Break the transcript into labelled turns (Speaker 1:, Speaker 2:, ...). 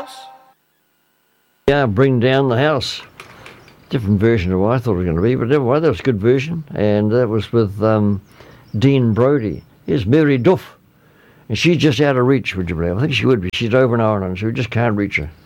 Speaker 1: house?
Speaker 2: Yeah, Bring Down the House. Different version of what I thought it was going to be, but never mind, that was a good version. And that was with Dean Brody. Here's Mary Duff. And she's just out of reach, would you believe? I think she would be. She's over in Ireland, so we just can't reach her.